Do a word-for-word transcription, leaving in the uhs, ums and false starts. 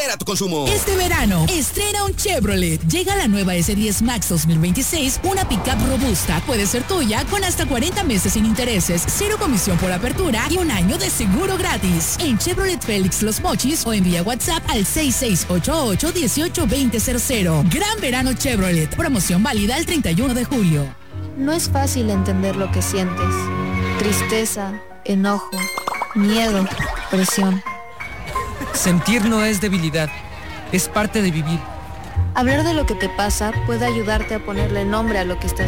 Modera tu consumo. Este verano, estrena un Chevrolet. Llega la nueva ese diez Max dos mil veintiséis, una pickup robusta. Puede ser tuya con hasta cuarenta meses sin intereses, cero comisión por apertura y un año de seguro gratis. En Chevrolet Félix Los Mochis o envía WhatsApp al seis seis ocho ocho, uno ocho dos cero cero. Gran verano Chevrolet. Promoción válida el treinta y uno de julio. No es fácil entender lo que sientes. Tristeza, enojo, miedo, presión. Sentir no es debilidad, es parte de vivir. Hablar de lo que te pasa puede ayudarte a ponerle nombre a lo que estás